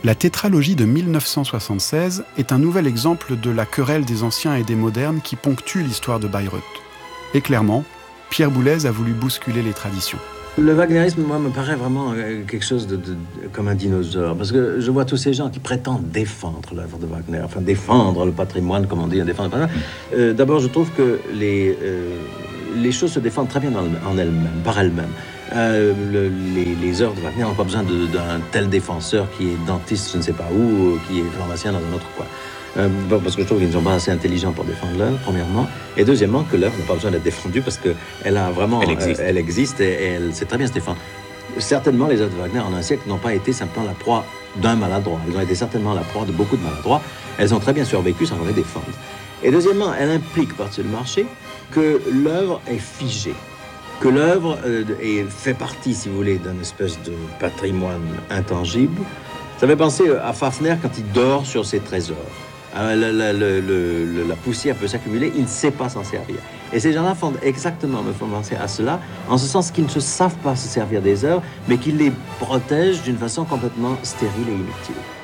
La tétralogie de 1976 est un nouvel exemple de la querelle des anciens et des modernes qui ponctue l'histoire de Bayreuth. Et clairement, Pierre Boulez a voulu bousculer les traditions. Le wagnérisme, moi, me paraît vraiment quelque chose comme un dinosaure. Parce que je vois tous ces gens qui prétendent défendre l'œuvre de Wagner, enfin défendre le patrimoine, comme on dit, défendre le patrimoine. D'abord, je trouve que les choses se défendent très bien en elles-mêmes, par elles-mêmes. Les œuvres de Wagner n'ont pas besoin d'un tel défenseur qui est dentiste, je ne sais pas où, qui est pharmacien dans un autre coin. Parce que je trouve qu'ils ne sont pas assez intelligents pour défendre l'œuvre, premièrement. Et deuxièmement, que l'œuvre n'a pas besoin d'être défendue parce qu'elle a vraiment... Elle existe et elle sait très bien se défendre. Certainement, les œuvres de Wagner en un siècle n'ont pas été simplement la proie d'un maladroit. Elles ont été certainement la proie de beaucoup de maladroits. Elles ont très bien survécu sans qu'on les défende. Et deuxièmement, elle implique, par-dessus le marché, que l'œuvre est figée. Que l'œuvre fait partie, si vous voulez, d'une espèce de patrimoine intangible. Ça fait penser à Fafner quand il dort sur ses trésors. La poussière peut s'accumuler, il ne sait pas s'en servir. Et ces gens-là me font penser à cela, en ce sens qu'ils ne se savent pas se servir des œuvres, mais qu'ils les protègent d'une façon complètement stérile et inutile.